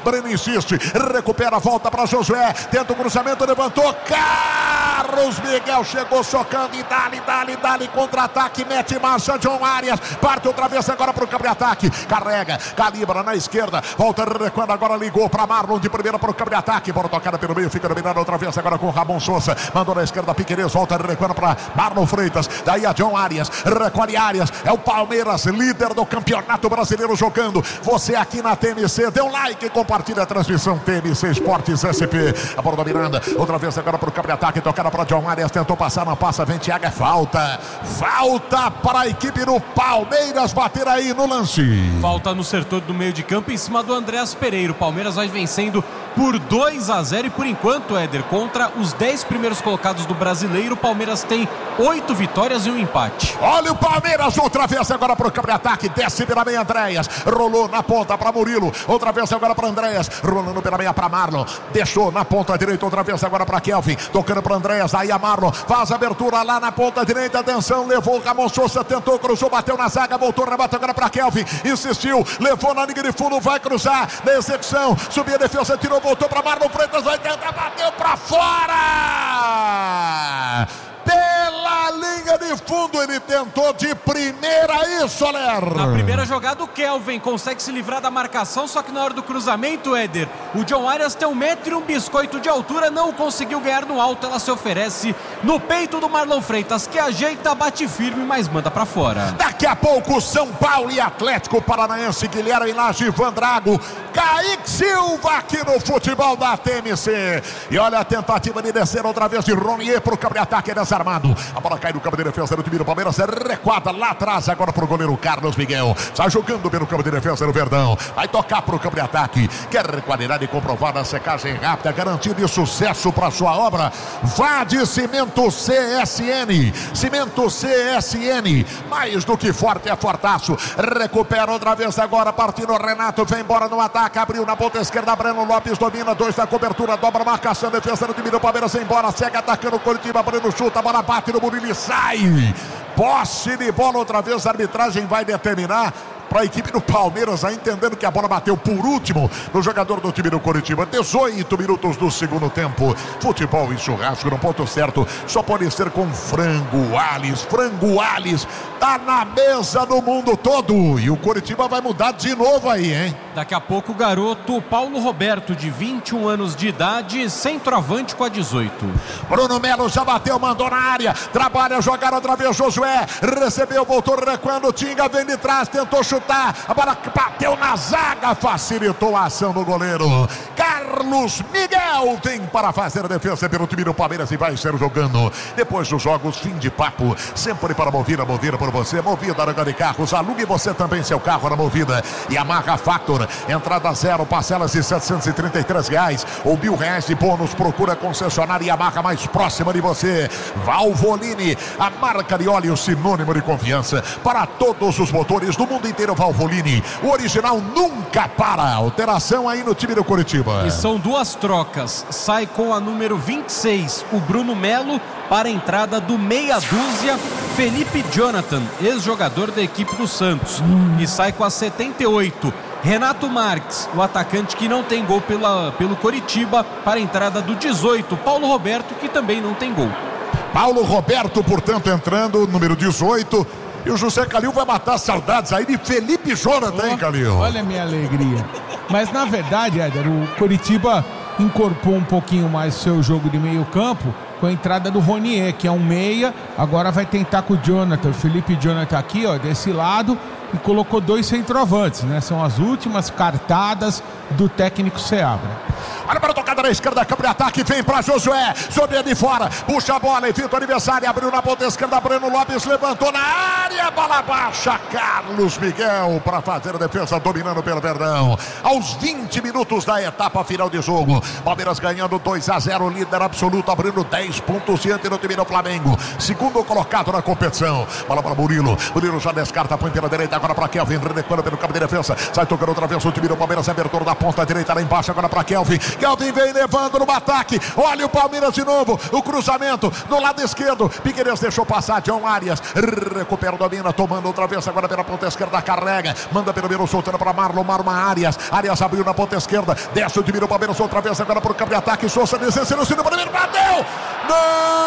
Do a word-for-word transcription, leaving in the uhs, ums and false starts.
Breno insiste, recupera, volta para Josué, tenta o cruzamento, levantou, Carlos Miguel chegou socando e dali, dali, dali, contra-ataque, mete marcha, John Arias, parte outra vez agora para o câmbio-ataque, carrega, calibra na esquerda, volta recuando, agora ligou para Marlon de primeira para o câmbio-ataque, bola tocada pelo meio, fica dominado outra vez agora com Ramon Souza, mandou na esquerda, Piquerez, volta recuando para Marlon Freitas, daí a John Arias, recolhe Arias, é o Palmeiras, líder do Campeonato Brasileiro jogando, você aqui na T M C, dê um like, compartilha a transmissão T M C Esportes S P, a bola dominando, outra vez agora para o câmbio-ataque, tocada para John Arias, tentou passar, não passa, vem Thiago, é falta, falta para a equipe do Palmeiras bater aí no lance. Falta no setor do meio de campo em cima do Andréas Pereira, o Palmeiras vai vencendo por dois a zero e por enquanto, Éder, contra os dez primeiros colocados do Brasileiro, o Palmeiras tem oito vitórias e um empate. Olha o Palmeiras outra vez agora para o câmbio-ataque, desce pela meia Andréas, rolou na ponta para Murilo, outra vez agora para Andréas, rolando pela meia para Marlon, deixou na ponta direita outra vez agora para Kelvin, tocando para Andréas, aí a Marlon, faz a abertura lá na ponta direita, atenção, levou o Ramon Souza, tentou, cruzou, bateu na zaga, voltou, rebate agora para Kelvin, insistiu, levou na linha de fundo, vai cruzar, na execução, subiu a defesa, tirou, voltou para Marlon Freitas, vai tentar, bateu para fora! Pela linha de fundo, ele tentou de primeira, isso, Soler. Na primeira jogada, o Kelvin consegue se livrar da marcação, só que na hora do cruzamento, Éder, o John Arias tem um metro e um biscoito de altura, não conseguiu ganhar no alto, ela se oferece no peito do Marlon Freitas, que ajeita, bate firme, mas manda pra fora. Daqui a pouco, São Paulo e Atlético Paranaense, Guilherme Laje, Van Drago, Kaique Silva aqui no futebol da T M C. E olha a tentativa de descer outra vez de Ronier pro campo de ataque desarmado. A bola cai no campo de defesa do time do Palmeiras, recuada lá atrás agora pro goleiro Carlos Miguel. Está jogando pelo campo de defesa do Verdão. Vai tocar pro campo de ataque. Quer qualidade comprovada, secagem rápida, garantia de sucesso para sua obra? Vá de Cimento C S N. Cimento C S N. Mais do que forte, é fortaço. Recupera outra vez agora, partindo Renato, vem embora no ataque. Abriu na ponta esquerda, Breno Lopes domina, dois da cobertura, dobra a marcação, defesa do time do Palmeiras, embora, segue atacando o Coritiba, Breno chuta, a bola bate no Murilo e sai. Posse de bola outra vez, a arbitragem vai determinar para a equipe do Palmeiras, aí entendendo que a bola bateu por último no jogador do time do Coritiba. dezoito minutos do segundo tempo. Futebol e churrasco no ponto certo. Só pode ser com Frango Ales. Frango Ales tá na mesa do mundo todo. E o Coritiba vai mudar de novo aí, hein? Daqui a pouco o garoto Paulo Roberto, de vinte e um anos de idade, centroavante com a dezoito. Bruno Melo já bateu, mandou na área. Trabalha, jogar outra vez Josué. Recebeu, voltou recuando. Tinga vem de trás, tentou chutar. A bola bateu na zaga, facilitou a ação do goleiro. Carlos Miguel tem para fazer a defesa pelo time do Palmeiras e vai ser jogando. Depois dos jogos, fim de papo. Sempre para Movida, Movida por você. Movida Aranga de Carros. Alugue você também seu carro na Movida. E Yamaha Factor. Entrada zero, parcelas de setecentos e trinta e três reais ou mil reais de bônus. Procura concessionária Yamaha mais próxima de você. Valvoline, a marca de óleo sinônimo de confiança para todos os motores do mundo inteiro. Valvoline, o original nunca para. Alteração aí no time do Coritiba. E são duas trocas. Sai com a número vinte e seis, o Bruno Melo, para a entrada do meia dúzia Felipe Jonathan, ex-jogador da equipe do Santos. Hum. E sai com a setenta e oito, Renato Marques, o atacante que não tem gol pela, pelo Coritiba, para a entrada do dezoito, Paulo Roberto, que também não tem gol. Paulo Roberto, portanto, entrando, número dezoito. E o José Calil vai matar saudades aí de Felipe Jonathan, oh, hein, Calil? Olha a minha alegria. Mas, na verdade, Éder, o Coritiba incorporou um pouquinho mais o seu jogo de meio campo com a entrada do Ronier, que é um meia. Agora vai tentar com o Jonathan, o Felipe Jonathan aqui, ó, desse lado, e colocou dois centroavantes, né? São as últimas cartadas do técnico Seabra. Olha para a tocada na esquerda, campo de ataque, vem para Josué, Josué de fora, puxa a bola, evita o adversário, abriu na ponta esquerda, Breno Lopes levantou na área, bola baixa, Carlos Miguel para fazer a defesa, dominando pelo Verdão. Aos vinte minutos da etapa final de jogo, Palmeiras ganhando dois a zero, líder absoluto, abrindo dez pontos diante do time do Flamengo, segundo colocado na competição. Bola para Murilo, Murilo já descarta, põe pela direita, agora para Kelvin, recuando pelo campo de defesa, sai tocando outra vez o time do Palmeiras, abertura da ponta direita lá embaixo agora para Kelvin. Kelvin vem levando no ataque. Olha o Palmeiras de novo. O cruzamento no lado esquerdo. Piqueires deixou passar. John Arias recupera o domina. Tomando outra vez agora pela ponta esquerda. Carrega. Manda pelo meio soltando para Marlon. Marlon Arias. Arias abriu na ponta esquerda. Desce o de o Palmeiras outra vez agora para o campo de ataque. Souza descendo o primeiro. Bateu! Não!